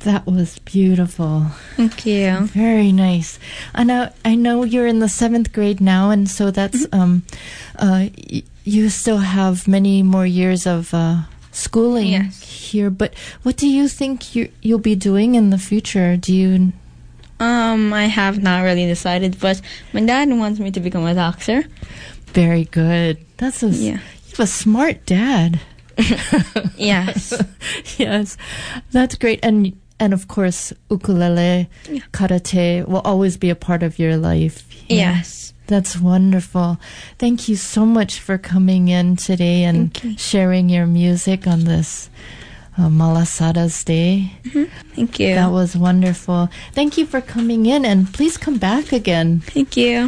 That was beautiful. Thank you. Very nice. I know you're in the 7th grade now, and so that's you still have many more years of schooling here. But what do you think you'll be doing in the future? Do you? I have not really decided, but my dad wants me to become a doctor. Very good. You have a smart dad. Yes. Yes. That's great. And of course, ukulele, karate will always be a part of your life. Yeah. Yes. That's wonderful. Thank you so much for coming in today and sharing your music on this Malasadas Day. Thank you. That was wonderful. Thank you for coming in, and please come back again. Thank you.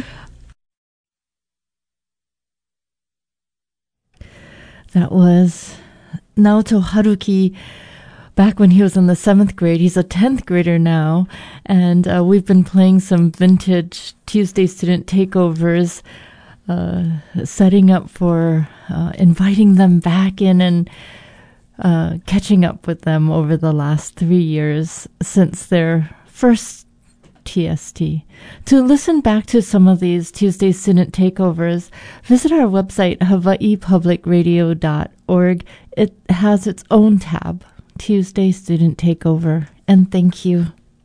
That was Naoto Haruki back when he was in the 7th grade. He's a 10th grader now, and we've been playing some vintage Tuesday student takeovers, setting up for inviting them back in and catching up with them over the last 3 years since their first TST. To listen back to some of these Tuesday student takeovers, visit our website, hawaiipublicradio.org. It has its own tab, Tuesday Student Takeover. And thank you.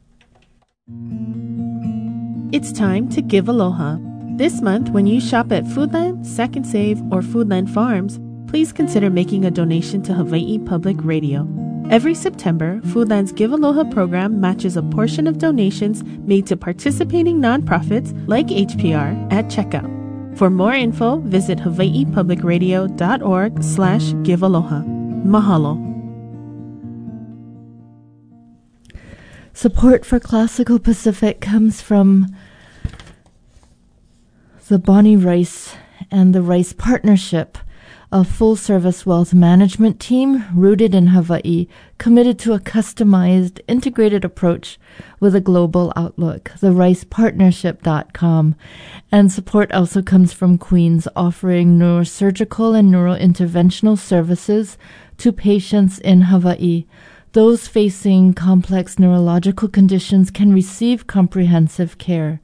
It's time to give aloha. This month, when you shop at Foodland, Second Save, or Foodland Farms, please consider making a donation to Hawaii Public Radio. Every September, Foodland's Give Aloha program matches a portion of donations made to participating nonprofits like HPR at checkout. For more info, visit hawaiipublicradio.org/givealoha. Mahalo. Support for Classical Pacific comes from the Bonnie Rice and the Rice Partnership, a full-service wealth management team rooted in Hawaii, committed to a customized, integrated approach with a global outlook, thericepartnership.com. And support also comes from Queens, offering neurosurgical and neurointerventional services to patients in Hawaii. Those facing complex neurological conditions can receive comprehensive care.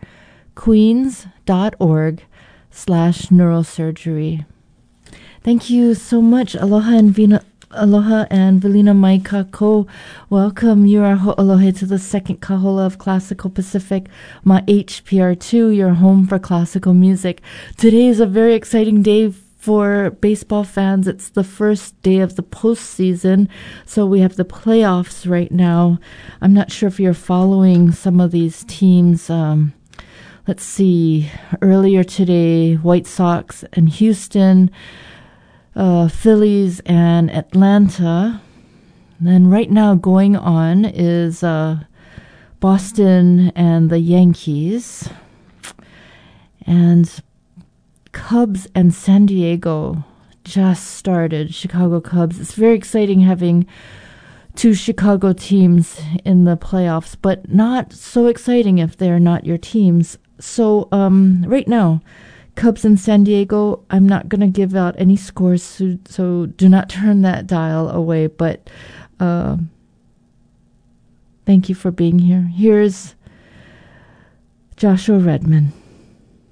queens.org/neurosurgery. Thank you so much. Aloha and Velina Mai Kako. Welcome. You are ho'olohe to the second kahola of Classical Pacific, Ma HPR2, your home for classical music. Today is a very exciting day for baseball fans. It's the first day of the postseason, so we have the playoffs right now. I'm not sure if you're following some of these teams. Let's see. Earlier today, White Sox and Houston, Phillies and Atlanta. Then right now going on is Boston and the Yankees. And Cubs and San Diego just started. Chicago Cubs. It's very exciting having two Chicago teams in the playoffs, but not so exciting if they're not your teams. So right now, Cubs in San Diego, I'm not going to give out any scores, so do not turn that dial away. But thank you for being here. Here's Joshua Redman.